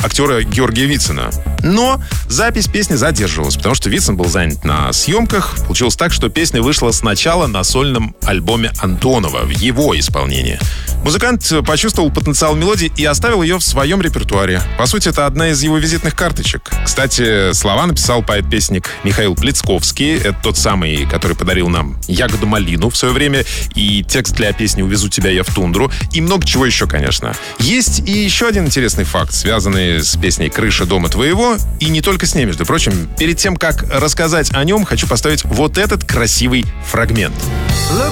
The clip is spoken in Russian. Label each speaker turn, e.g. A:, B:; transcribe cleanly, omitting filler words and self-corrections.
A: актера Георгия Вицина. Но запись песни задерживалась, потому что Вицин был занят на съемках. Получилось так, что песня вышла сначала на сольном альбоме Антонова в его исполнении. Музыкант почувствовал потенциал мелодии и оставил ее в своем репертуаре. По сути, это одна из его визитных карточек. Кстати, слова написал поэт-песник Михаил Плецковский. Это тот самый, который подарил нам «Ягоду малину» в свое время. И текст для песни «Увезу тебя я в тундру». И много чего еще, конечно. Есть и еще один интересный факт, связанный с песней «Крыша дома твоего». И не только с ней, между прочим. Перед тем, как рассказать о нем, хочу поставить вот этот красивый фрагмент.
B: Look